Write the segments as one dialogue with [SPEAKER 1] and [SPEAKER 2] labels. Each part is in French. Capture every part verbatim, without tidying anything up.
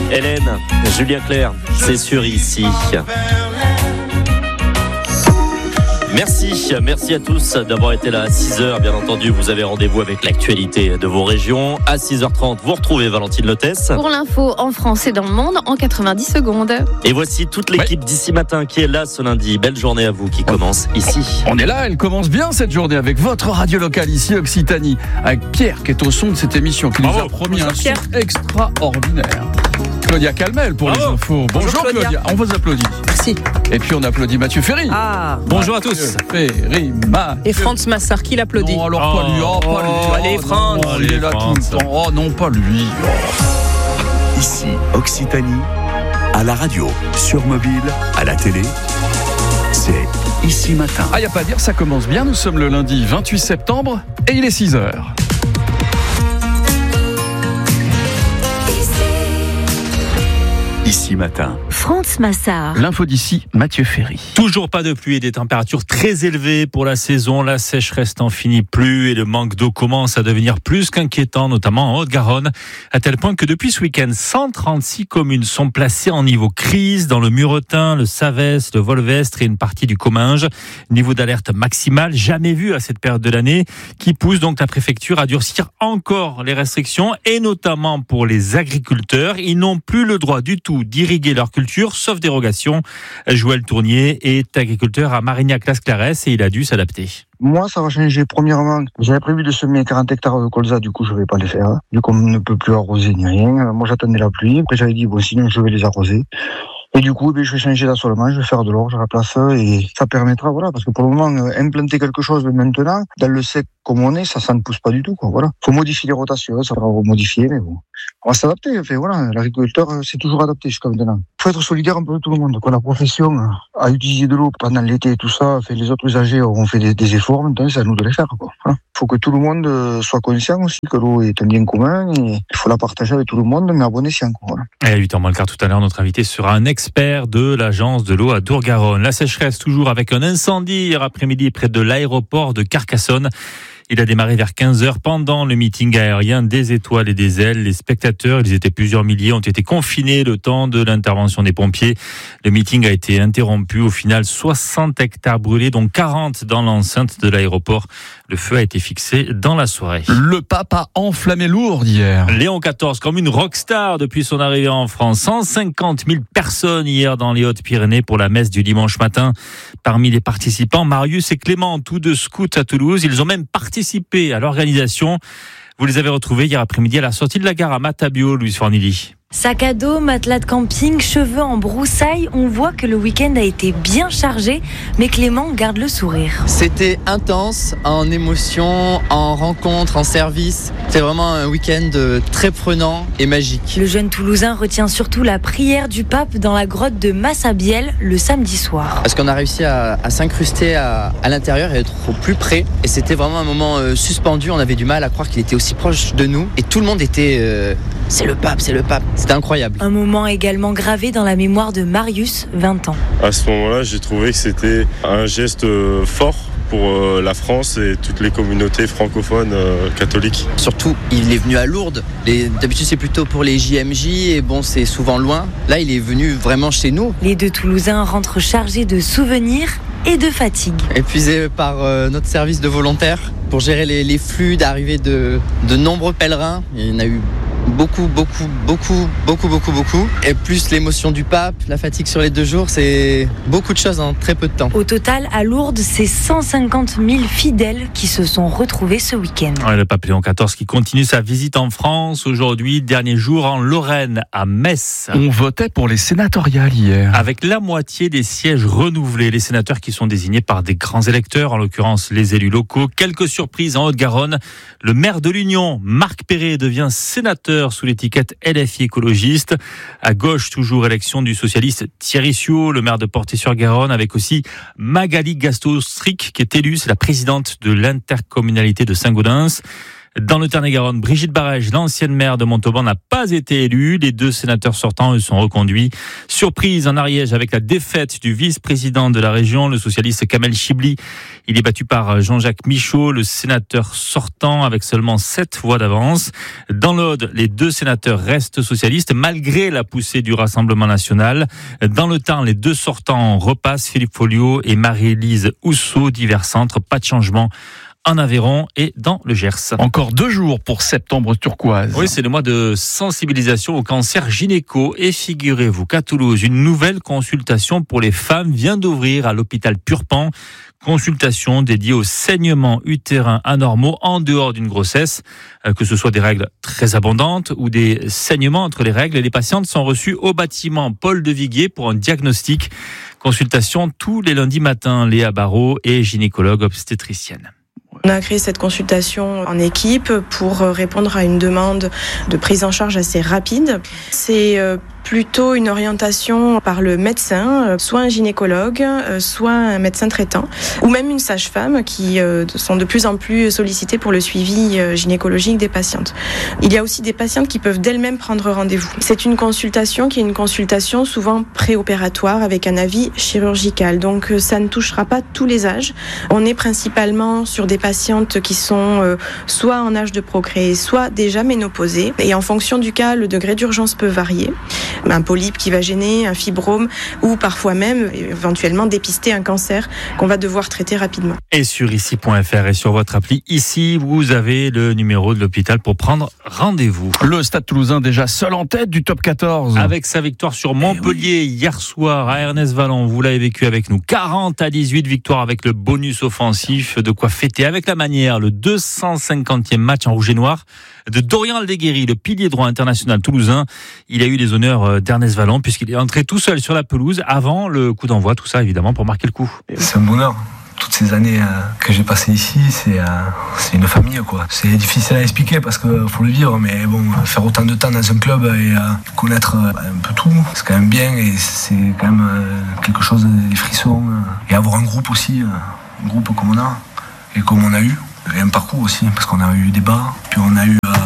[SPEAKER 1] Hélène, Julien Clerc, c'est sur ici. Merci, merci à tous d'avoir été là à six heures. Bien entendu, vous avez rendez-vous avec l'actualité de vos régions. À six heures trente, vous retrouvez Valentine Lotès.
[SPEAKER 2] Pour l'info en France et dans le monde en quatre-vingt-dix secondes.
[SPEAKER 1] Et voici toute l'équipe ouais. d'ici matin qui est là ce lundi. Belle journée à vous qui commence ici.
[SPEAKER 3] On est là, elle commence bien cette journée avec votre radio locale ici, Occitanie. Avec Pierre qui est au son de cette émission, qui Bravo. nous a promis Bonjour, un Pierre. son extraordinaire. Claudia Calmel pour Bravo. les infos. Bonjour, Bonjour Claudia. Claudia, on vous applaudit.
[SPEAKER 4] Merci.
[SPEAKER 3] Et puis on applaudit Mathieu Ferry.
[SPEAKER 4] Ah.
[SPEAKER 5] Bonjour à tous.
[SPEAKER 3] Ferry, Mathieu.
[SPEAKER 4] Et Franz Massard qui l'applaudit.
[SPEAKER 3] Non, alors oh. pas lui. Oh, pas lui.
[SPEAKER 4] Oh, allez,
[SPEAKER 3] oh,
[SPEAKER 4] Franz.
[SPEAKER 3] Non, il est là tout le temps. Oh non, pas lui. Oh.
[SPEAKER 6] Ici, Occitanie, à la radio, sur mobile, à la télé, c'est Ici Matin.
[SPEAKER 3] Ah, y a pas à dire, ça commence bien. Nous sommes le lundi vingt-huit septembre et il est six heures.
[SPEAKER 6] Ici Matin.
[SPEAKER 2] Franz Massard.
[SPEAKER 3] L'info d'ici, Mathieu Ferry.
[SPEAKER 5] Toujours pas de pluie et des températures très élevées pour la saison. La sécheresse n'en finit plus et le manque d'eau commence à devenir plus qu'inquiétant, notamment en Haute-Garonne, à tel point que depuis ce week-end, cent trente-six communes sont placées en niveau crise dans le Muretin, le Savès, le Volvestre et une partie du Comminges. Niveau d'alerte maximale, jamais vu à cette période de l'année, qui pousse donc la préfecture à durcir encore les restrictions et notamment pour les agriculteurs. Ils n'ont plus le droit du tout d'irriguer leur culture, sauf dérogation. Joël Tournier est agriculteur à Marignac-las-Clarès et il a dû s'adapter.
[SPEAKER 7] Moi, ça va changer. Premièrement, j'avais prévu de semer quarante hectares de colza, du coup, je vais pas les faire. Du coup, on ne peut plus arroser ni rien. Moi, j'attendais la pluie. Après, j'avais dit, bon, sinon, je vais les arroser. Et du coup, eh bien, je vais changer d'assolement, je vais faire de l'orge à la place et ça permettra, voilà, parce que pour le moment, implanter quelque chose maintenant, dans le sec comme on est, ça, ça ne pousse pas du tout, quoi, voilà. Faut modifier les rotations, ça va remodifier, mais bon. On va s'adapter, enfin, voilà. L'agriculteur s'est toujours adapté jusqu'à maintenant. Faut être solidaire un peu de tout le monde, quoi. La profession a utilisé de l'eau pendant l'été et tout ça, enfin, les autres usagers ont fait des, des efforts, maintenant, c'est à nous de les faire, quoi. Voilà. Faut que tout le monde soit conscient aussi que l'eau est un bien commun et il faut la partager avec tout le monde, mais à bon escient, quoi, voilà.
[SPEAKER 5] Et à huit heures moins le quart tout à l'heure, notre invité sera un expert de l'agence de l'eau à Dour-Garonne. La sécheresse toujours avec un incendie hier après-midi près de l'aéroport de Carcassonne. Il a démarré vers quinze heures pendant le meeting aérien des étoiles et des ailes. Les spectateurs, ils étaient plusieurs milliers, ont été confinés le temps de l'intervention des pompiers. Le meeting a été interrompu. Au final, soixante hectares brûlés, dont quarante dans l'enceinte de l'aéroport. Le feu a été fixé dans la soirée.
[SPEAKER 3] Le pape a enflammé Lourdes hier.
[SPEAKER 5] Léon quatorze, comme une rockstar depuis son arrivée en France. cent cinquante mille personnes hier dans les Hautes-Pyrénées pour la messe du dimanche matin. Parmi les participants, Marius et Clément, tous deux scouts à Toulouse. Ils ont même participé à l'organisation. Vous les avez retrouvés hier après-midi à la sortie de la gare à Matabio, Louise Fornilly.
[SPEAKER 2] Sac à dos, matelas de camping, cheveux en broussailles, on voit que le week-end a été bien chargé, mais Clément garde le sourire.
[SPEAKER 8] C'était intense, en émotion, en rencontre, en service. C'est vraiment un week-end très prenant et magique.
[SPEAKER 2] Le jeune Toulousain retient surtout la prière du pape dans la grotte de Massabielle le samedi soir.
[SPEAKER 8] Parce qu'on a réussi à, à s'incruster à, à l'intérieur et être au plus près. Et c'était vraiment un moment euh, suspendu, on avait du mal à croire qu'il était aussi proche de nous. Et tout le monde était... Euh, c'est le pape, c'est le pape. C'était incroyable.
[SPEAKER 2] Un moment également gravé dans la mémoire de Marius, vingt ans.
[SPEAKER 9] À ce moment-là, j'ai trouvé que c'était un geste fort pour la France et toutes les communautés francophones catholiques.
[SPEAKER 8] Surtout, il est venu à Lourdes. Les, d'habitude, c'est plutôt pour les J M J et bon, c'est souvent loin. Là, il est venu vraiment chez nous.
[SPEAKER 2] Les deux Toulousains rentrent chargés de souvenirs et de fatigue.
[SPEAKER 8] Épuisés par euh, notre service de volontaires pour gérer les, les flux d'arrivée de, de nombreux pèlerins. Il y en a eu beaucoup, beaucoup, beaucoup, beaucoup, beaucoup, beaucoup. Et plus l'émotion du pape, la fatigue sur les deux jours, c'est beaucoup de choses en très peu de temps.
[SPEAKER 2] Au total, à Lourdes, c'est cent cinquante mille fidèles qui se sont retrouvés ce week-end.
[SPEAKER 5] Ouais, le pape Léon quatorze qui continue sa visite en France aujourd'hui, dernier jour en Lorraine, à Metz.
[SPEAKER 3] On votait pour les sénatoriales hier.
[SPEAKER 5] Avec la moitié des sièges renouvelés, les sénateurs qui sont désignés par des grands électeurs, en l'occurrence les élus locaux. Quelques surprises en Haute-Garonne. Le maire de l'Union, Marc Perret, devient sénateur sous l'étiquette L F I écologiste. À gauche, toujours élection du socialiste Thierry Suot, le maire de Portet-sur-Garonne, avec aussi Magali Gasto-Stric, qui est élue, c'est la présidente de l'intercommunalité de Saint-Gaudens. Dans le Tarn-et-Garonne, Brigitte Barège, l'ancienne maire de Montauban, n'a pas été élue. Les deux sénateurs sortants, eux, sont reconduits. Surprise en Ariège avec la défaite du vice-président de la région, le socialiste Kamel Chibli. Il est battu par Jean-Jacques Michaud, le sénateur sortant, avec seulement sept voix d'avance. Dans l'Aude, les deux sénateurs restent socialistes, malgré la poussée du Rassemblement national. Dans le Tarn, les deux sortants repassent, Philippe Folliot et Marie-Élise Housseau, divers centres. Pas de changement en Aveyron et dans le Gers.
[SPEAKER 3] Encore deux jours pour septembre turquoise.
[SPEAKER 5] Oui, c'est le mois de sensibilisation au cancer gynéco. Et figurez-vous qu'à Toulouse, une nouvelle consultation pour les femmes vient d'ouvrir à l'hôpital Purpan. Consultation dédiée aux saignements utérins anormaux en dehors d'une grossesse, que ce soit des règles très abondantes ou des saignements entre les règles. Les patientes sont reçues au bâtiment Paul de Viguier pour un diagnostic. Consultation tous les lundis matins. Léa Barrault est gynécologue obstétricienne.
[SPEAKER 4] On a créé cette consultation en équipe pour répondre à une demande de prise en charge assez rapide. C'est plutôt une orientation par le médecin, soit un gynécologue, soit un médecin traitant, ou même une sage-femme qui sont de plus en plus sollicitées pour le suivi gynécologique des patientes. Il y a aussi des patientes qui peuvent d'elles-mêmes prendre rendez-vous. C'est une consultation qui est une consultation souvent préopératoire avec un avis chirurgical, donc ça ne touchera pas tous les âges. On est principalement sur des patientes qui sont euh, soit en âge de procréer, soit déjà ménopausées. Et en fonction du cas, le degré d'urgence peut varier. Un polype qui va gêner, un fibrome, ou parfois même, éventuellement, dépister un cancer qu'on va devoir traiter rapidement.
[SPEAKER 5] Et sur ici point f r et sur votre appli, ici, vous avez le numéro de l'hôpital pour prendre rendez-vous.
[SPEAKER 3] Le Stade Toulousain déjà seul en tête du top quatorze.
[SPEAKER 5] Avec sa victoire sur Montpellier oui. hier soir à Ernest-Vallon, vous l'avez vécu avec nous. quarante à dix-huit, victoire avec le bonus offensif, de quoi fêter avec la manière le deux cent cinquantième match en rouge et noir de Dorian Aldeguerri, le pilier droit international toulousain. Il a eu les honneurs d'Ernest-Vallon puisqu'il est entré tout seul sur la pelouse avant le coup d'envoi, tout ça évidemment pour marquer le coup.
[SPEAKER 10] C'est un bonheur. Toutes ces années que j'ai passées ici, c'est, c'est une famille, quoi. C'est difficile à expliquer parce qu'il faut le vivre, mais bon, faire autant de temps dans un club et connaître un peu tout, c'est quand même bien et c'est quand même quelque chose, des frissons. Et avoir un groupe aussi, un groupe comme on a et comme on a eu, et un parcours aussi, parce qu'on a eu des bas, puis on a eu, euh,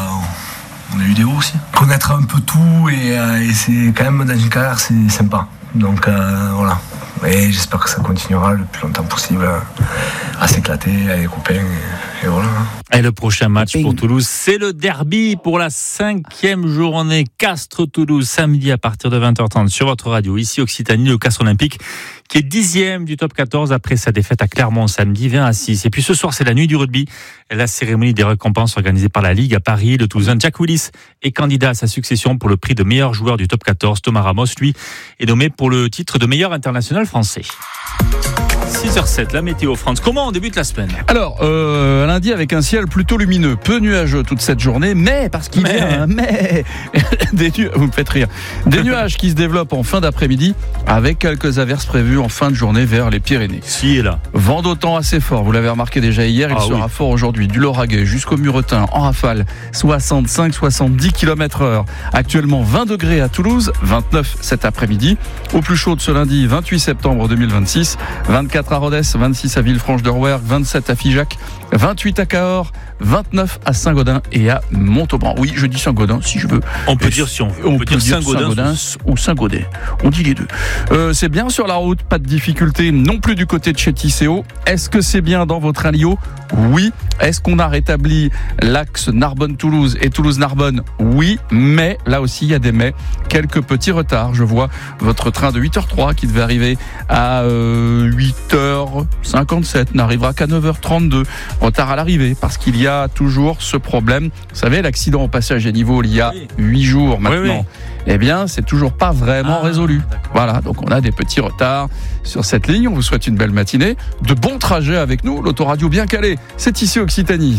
[SPEAKER 10] on a eu des hauts aussi. Connaître un peu tout et, et c'est quand même dans une carrière, c'est sympa. Donc euh, voilà. Et j'espère que ça continuera le plus longtemps possible à s'éclater avec les copains et, et voilà.
[SPEAKER 5] Et le prochain match pour Toulouse, c'est le derby pour la cinquième journée. Castres-Toulouse, samedi à partir de vingt heures trente sur votre radio. Ici Occitanie, le Castres Olympique qui est dixième du top quatorze après sa défaite à Clermont samedi vingt à six. Et puis ce soir, c'est la nuit du rugby. La cérémonie des récompenses organisée par la Ligue à Paris. Le Toulousain Jack Willis est candidat à sa succession pour le prix de meilleur joueur du top quatorze. Thomas Ramos, lui, est nommé pour le titre de meilleur international français. six heures zéro sept, la météo France. Comment on débute la semaine ?
[SPEAKER 3] Alors, euh, lundi avec un ciel plutôt lumineux, peu nuageux toute cette journée, mais parce qu'il
[SPEAKER 5] mais...
[SPEAKER 3] y a un mais, des nu... vous me faites rire, des nuages qui se développent en fin d'après-midi avec quelques averses prévues en fin de journée vers les Pyrénées.
[SPEAKER 5] Si et là.
[SPEAKER 3] Vent d'autant assez fort, vous l'avez remarqué déjà hier, il ah, sera oui. fort aujourd'hui, du Lauragais jusqu'au Muretin en rafale, soixante-cinq à soixante-dix kilomètres heure. Actuellement vingt degrés à Toulouse, vingt-neuf cet après-midi. Au plus chaud de ce lundi, vingt-huit septembre deux mille vingt-six, vingt-quatre à Rodez, vingt-six à Villefranche-de-Rouergue, vingt-sept à Figeac, vingt-huit à Cahors, vingt-neuf à Saint-Gaudens et à Montauban. Oui, je dis Saint-Gaudens si je veux.
[SPEAKER 5] On peut et dire si on veut.
[SPEAKER 3] On, on peut, peut dire Saint-Gaudens ou Saint-Gaudens. On dit les deux. Euh, c'est bien sur la route, pas de difficulté non plus du côté de chez Tisséo. Est-ce que c'est bien dans votre Alio ? Oui. Est-ce qu'on a rétabli l'axe Narbonne-Toulouse et Toulouse-Narbonne ? Oui, mais là aussi il y a des mais. Quelques petits retards. Je vois votre train de huit heures trois qui devait arriver à euh, huit heures cinquante-sept n'arrivera qu'à neuf heures trente-deux. Retard à l'arrivée parce qu'il y a toujours ce problème. Vous savez, l'accident au passage à niveau il y a huit jours maintenant. Oui, oui. Eh bien, c'est toujours pas vraiment ah, résolu. D'accord. Voilà, donc on a des petits retards sur cette ligne. On vous souhaite une belle matinée, de bons trajets avec nous. L'autoradio bien calé, c'est ici Occitanie.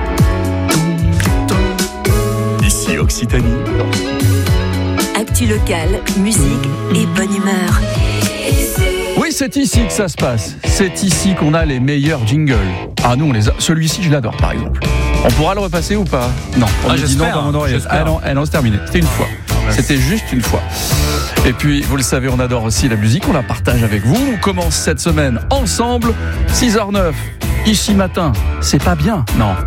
[SPEAKER 6] Ici Occitanie.
[SPEAKER 11] Actu locale, musique et bonne humeur.
[SPEAKER 3] Oui, c'est ici que ça se passe. C'est ici qu'on a les meilleurs jingles. Ah non, les a... celui-ci, je l'adore, par exemple. On pourra le repasser ou pas ? Non, on
[SPEAKER 5] ah,
[SPEAKER 3] dit non dans mon oreille. Ah non, ah non, c'est terminé. C'était une fois. C'était juste une fois. Et puis, vous le savez, on adore aussi la musique. On la partage avec vous. On commence cette semaine ensemble. six heures neuf. Ici matin. C'est pas bien. Non,